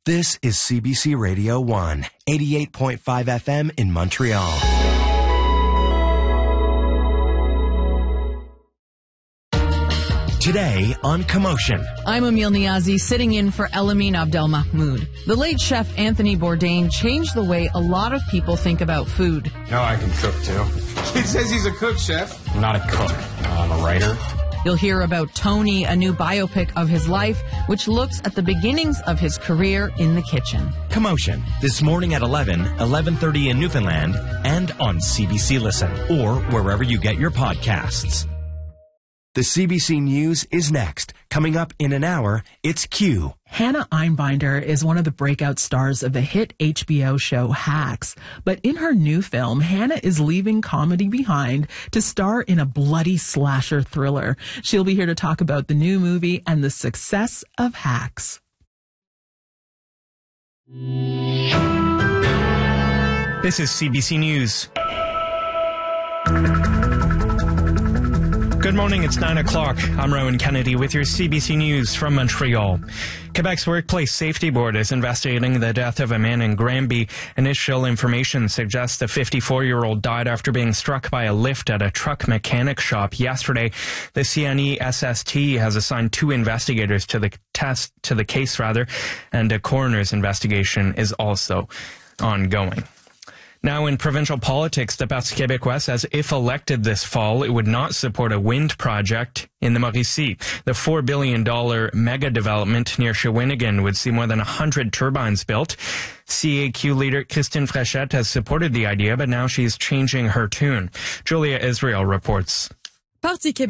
This is CBC Radio 1, 88.5 FM in Montreal. Today on Commotion. I'm Emil Niazi, sitting in for Elamine Abdelmahmoud. The late chef Anthony Bourdain changed the way a lot of people think about food. No, I can cook too. He says he's a cook, chef. I'm not a cook. I'm a writer. You'll hear about Tony, a new biopic of his life, which looks at the beginnings of his career in the kitchen. Commotion, this morning at 11:30 in Newfoundland, and on CBC Listen, or wherever you get your podcasts. The CBC News is next. Coming up in an hour, it's Q. Hannah Einbinder is one of the breakout stars of the hit HBO show Hacks. But in her new film, Hannah is leaving comedy behind to star in a bloody slasher thriller. She'll be here to talk about the new movie and the success of Hacks. This is CBC News. Good morning, it's 9 o'clock. I'm Rowan Kennedy with your CBC News from Montreal. Quebec's Workplace Safety Board is investigating the death of a man in Granby. Initial information suggests the 54-year-old died after being struck by a lift at a truck mechanic shop yesterday. The CNE SST has assigned 2 investigators to the case, and a coroner's investigation is also ongoing. Now, in provincial politics, the Parti québécois says if elected this fall, it would not support a wind project in the Mauricie. The $4 billion mega development near Shawinigan would see more than 100 turbines built. CAQ leader Christine Frechette has supported the idea, but now she's changing her tune. Julia Israel reports. Parti Québécois